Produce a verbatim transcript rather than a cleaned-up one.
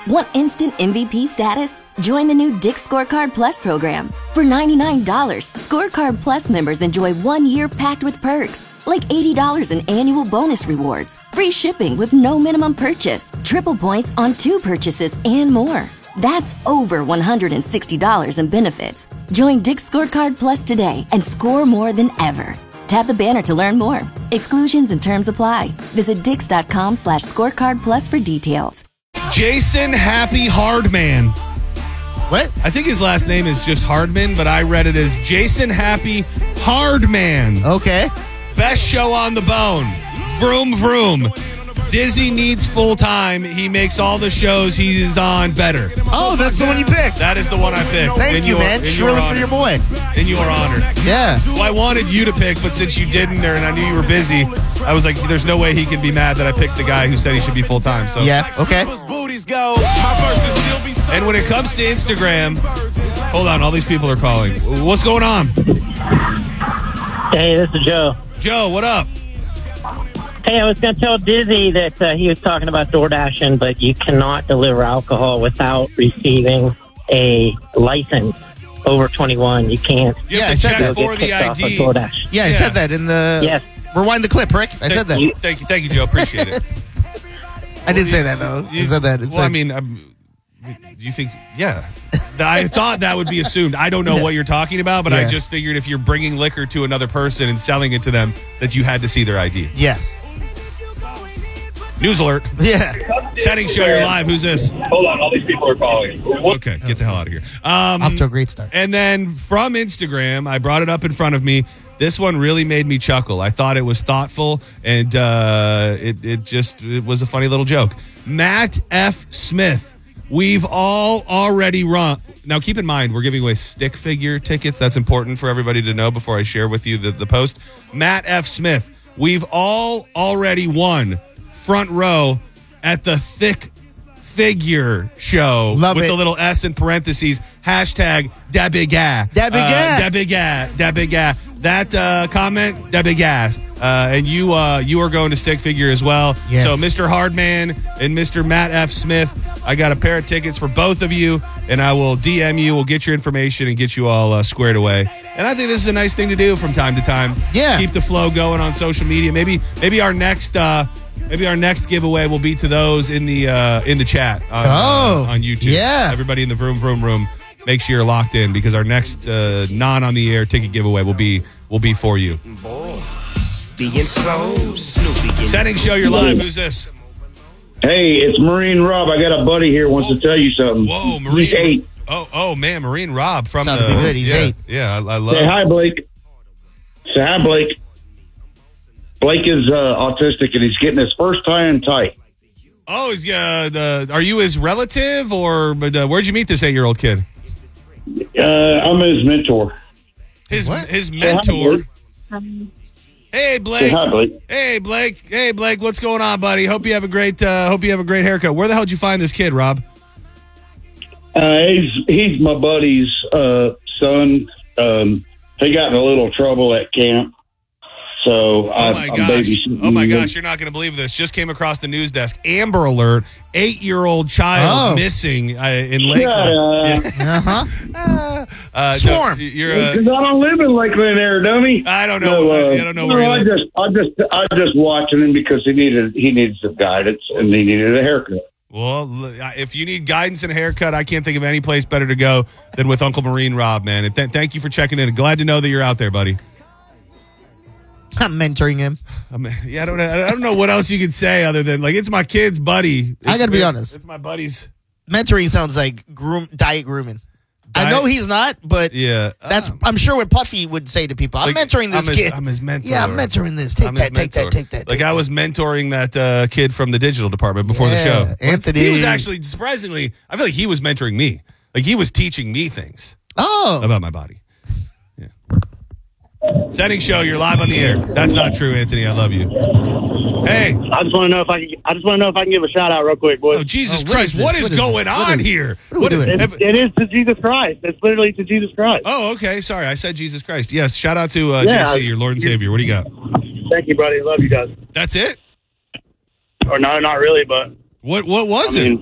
Want instant M V P status? Join the new Dick's Scorecard Plus program. For ninety-nine dollars, Scorecard Plus members enjoy one year packed with perks, like eighty dollars in annual bonus rewards, free shipping with no minimum purchase, triple points on two purchases, and more. That's over one hundred sixty dollars in benefits. Join Dick's Scorecard Plus today and score more than ever. Tap the banner to learn more. Exclusions and terms apply. Visit dix.com slash scorecard plus for details. Jason Happy Hardman. What? I think his last name is just Hardman, but I read it as Jason Happy Hardman. Okay. Best show on the bone. Vroom, vroom. Dizzy needs full time. He makes all the shows he's on better. Oh, that's the one you picked. That is the one I picked. Thank in you, your, man. Shrilling for your boy. In your honor. Yeah. Well, I wanted you to pick, but since you didn't there and I knew you were busy, I was like, there's no way he can be mad that I picked the guy who said he should be full time. So yeah, okay. And when it comes to Instagram, hold on, all these people are calling. What's going on? Hey, this is Joe. Joe, what up? Hey, I was going to tell Dizzy that uh, he was talking about DoorDashing, but you cannot deliver alcohol without receiving a license. Over twenty-one, you can't. You have Yeah, to check I said for the I D. Yeah, yeah, I said that in the... Yes. Rewind the clip, Rick. I said that. You, thank you, thank you, Joe. Appreciate it. I didn't say that, though. You, I said that. It's well, like, I mean, I'm, you think, yeah. I thought that would be assumed. I don't know what you're talking about, but yeah. I just figured if you're bringing liquor to another person and selling it to them, that you had to see their I D. Yes. News alert. Yeah. Setting show, you're live. Who's this? Hold on, all these people are calling. Okay, get the hell out of here. Um, Off to a great start. And then from Instagram, I brought it up in front of me. This one really made me chuckle. I thought it was thoughtful, and uh, it, it just it was a funny little joke. Matt F. Smith. We've all already run. Now, keep in mind, we're giving away stick figure tickets. That's important for everybody to know before I share with you the, the post. Matt F. Smith. We've all already won front row at the Thick Figure show. Love with it. the little S in parentheses. Hashtag da big ass. Da big ass. Da big ass. Da big ass. That uh, comment, da big ass. Uh, and you uh, you are going to stick figure as well. Yes. So Mister Hardman and Mister Matt F. Smith, I got a pair of tickets for both of you, and I will D M you. We'll get your information and get you all uh, squared away. And I think this is a nice thing to do from time to time. Yeah. Keep the flow going on social media. Maybe maybe our next uh, maybe our next giveaway will be to those in the uh, in the chat on, Oh, uh, on YouTube. yeah. Everybody in the vroom vroom room, make sure you're locked in because our next uh, non on the air ticket giveaway will be will be for you. Being so Snoopy. Setting show, you're live. Who's this? Hey, it's Marine Rob. I got a buddy here wants Whoa. to tell you something. Whoa, Marine. He's eight. Oh, oh man, Marine Rob from Sounds the. pretty good. He's yeah, eight. Yeah, I, I love. Say hi, Blake. Say hi, Blake. Blake is uh, autistic and he's getting his first tie in tight. Oh, is uh, the? Are you his relative or? But uh, where'd you meet this eight-year-old kid? Uh, I'm his mentor. His What? his hi, mentor. Blake. Hey Say Blake. hi, Blake. Hey Blake. Hey Blake. What's going on, buddy? Hope you have a great. Uh, hope you have a great haircut. Where the hell did you find this kid, Rob? Uh, he's he's my buddy's uh, son. Um, he got in a little trouble at camp, so Oh I, my I'm gosh! babysitting Oh my him. gosh! You're not going to believe this. Just came across the news desk. Amber Alert: eight-year-old child Oh. missing uh, in Shut Lakeland. up. Uh-huh. Yeah. Uh, Swarm. no, you're. Uh, Because I don't live in Lakeland there, dummy. I don't know. No, uh, I don't know no, where. I you live. just, I just, I just watching him because he needed, he needed some guidance and he needed a haircut. Well, l- if you need guidance and a haircut, I can't think of any place better to go than with Uncle Marine Rob, man. And th- thank you for checking in. Glad to know that you're out there, buddy. I'm mentoring him. I mean, yeah, I don't, know, I don't know what else you could say other than like it's my kid's buddy. It's, I gotta be it- honest. It's my buddy's. Mentoring sounds like groom diet grooming. I Diet- know he's not, but Yeah, that's um, I'm sure what Puffy would say to people. I'm like, mentoring this I'm his, kid. I'm his mentor. Yeah, I'm mentoring this. Take I'm his that, take that, mentor. take that. Like take I that. was mentoring that uh, kid from the digital department before the Yeah, show. Anthony. He was actually surprisingly. I feel like he was mentoring me. Like he was teaching me things Oh, about my body. Yeah. Setting show, you're live on the air. That's not true, Anthony. I love you. Hey, I just want to know if I can. I just want to know if I can give a shout out real quick, boys. oh Jesus Oh, what Christ, is this? what is What is going this? What on is- here? what are we doing? have- It, it is to Jesus Christ. It's literally to Jesus Christ. oh, okay. Sorry, I said Jesus Christ. Yes, shout out to uh, Yeah, J C, your Lord and Savior. What do you got? Thank you, buddy. Love you guys. That's it. Or no, not really, but What What was I it? mean,